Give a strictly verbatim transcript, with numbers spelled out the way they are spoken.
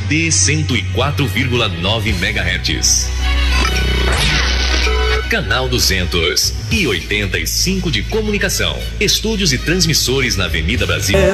D cento e quatro vírgula nove megahertz. Canal duzentos e oitenta e cinco de comunicação. Estúdios e transmissores na Avenida Brasil.